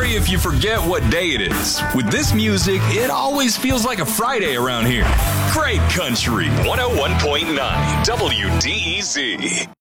Sorry if you forget what day it is. With this music, it always feels like a Friday around here. Great Country 101.9 WDEZ.